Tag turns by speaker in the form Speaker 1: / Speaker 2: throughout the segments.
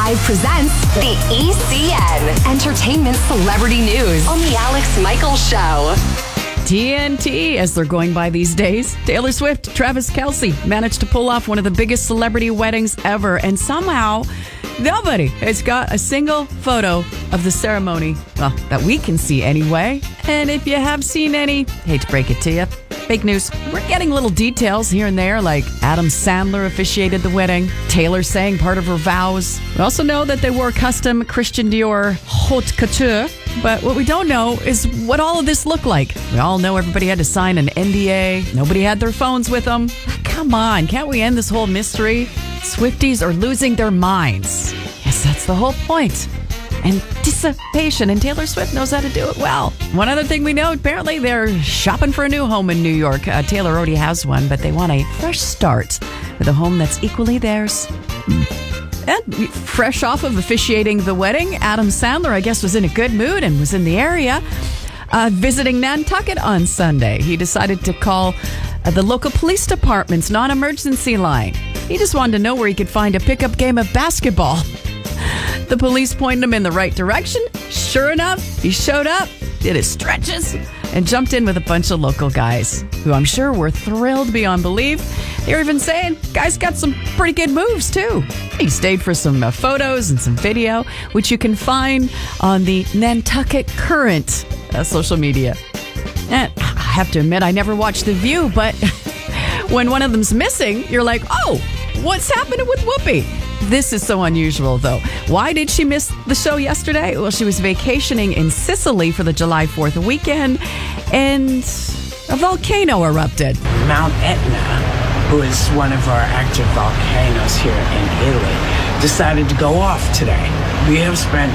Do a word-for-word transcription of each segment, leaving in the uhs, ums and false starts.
Speaker 1: Live presents the E C N, Entertainment Celebrity News on the Alex Michaels Show.
Speaker 2: T N T, as they're going by these days. Taylor Swift, Travis Kelce managed to pull off one of the biggest celebrity weddings ever, and somehow nobody has got a single photo of the ceremony, well, that we can see anyway. And if you have seen any, hate to break it to you, fake news. We're getting little details here and there, like Adam Sandler officiated the wedding, Taylor sang part of her vows. We also know that they wore custom Christian Dior haute couture. But what we don't know is what all of this looked like. We all know everybody had to sign an N D A. Nobody had their phones with them. Come on, can't we end this whole mystery? Swifties are losing their minds. Yes, that's the whole point. Anticipation, and Taylor Swift knows how to do it well. One other thing we know, apparently they're shopping for a new home in New York. Uh, Taylor already has one, but they want a fresh start with a home that's equally theirs. And fresh off of officiating the wedding, Adam Sandler, I guess, was in a good mood and was in the area uh, visiting Nantucket on Sunday. He decided to call uh, the local police department's non-emergency line. He just wanted to know where he could find a pickup game of basketball. The police pointed him in the right direction. Sure enough, he showed up, did his stretches, and jumped in with a bunch of local guys who I'm sure were thrilled beyond belief. They were even saying, guys got some pretty good moves, too. He stayed for some uh, photos and some video, which you can find on the Nantucket Current uh, social media. And I have to admit, I never watched The View, but when one of them's missing, you're like, oh, what's happening with Whoopi? This is so unusual, though. Why did she miss the show yesterday? Well, she was vacationing in Sicily for the July fourth weekend, and a volcano erupted.
Speaker 3: Mount Etna, who is one of our active volcanoes here in Italy, decided to go off today. We have spent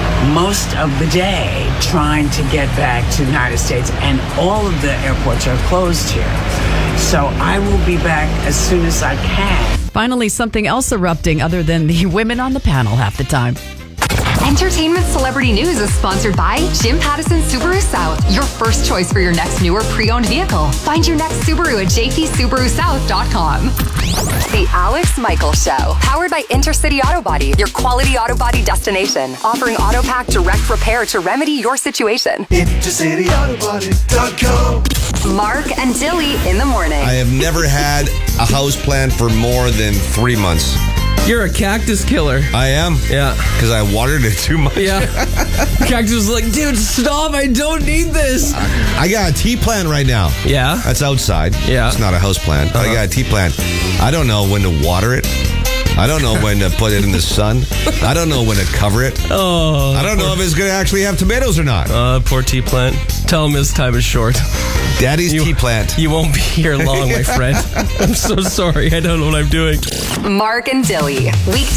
Speaker 3: most of the day trying to get back to the United States, and all of the airports are closed here. So I will be back as soon as I can.
Speaker 2: Finally, something else erupting other than the women on the panel half the time.
Speaker 1: Entertainment Celebrity News is sponsored by Jim Pattison Subaru South, your first choice for your next new or pre-owned vehicle. Find your next Subaru at j p subaru south dot com. The Alex Michaels Show, powered by Intercity Auto Body, your quality auto body destination, offering AutoPack direct repair to remedy your situation.
Speaker 4: intercity auto body dot com.
Speaker 1: Mark and Dilly in the morning.
Speaker 5: I have never had a house plan for more than three months.
Speaker 6: You're a cactus killer.
Speaker 5: I am?
Speaker 6: Yeah.
Speaker 5: Because I watered it too much.
Speaker 6: Yeah. Cactus was like, dude, stop. I don't need this.
Speaker 5: I got a tea plant right now.
Speaker 6: Yeah.
Speaker 5: That's outside.
Speaker 6: Yeah.
Speaker 5: It's not a house plant.
Speaker 6: Uh-huh.
Speaker 5: I got a tea plant. I don't know when to water it. I don't know when to put it in the sun. I don't know when to cover it.
Speaker 6: Oh.
Speaker 5: I don't know if it's going to actually have tomatoes or not.
Speaker 6: Uh, poor tea plant. Tell him his time is short.
Speaker 5: Daddy's
Speaker 6: you,
Speaker 5: tea plant.
Speaker 6: You won't be here long, my friend. I'm so sorry. I don't know what I'm doing.
Speaker 1: Mark and Dilly, week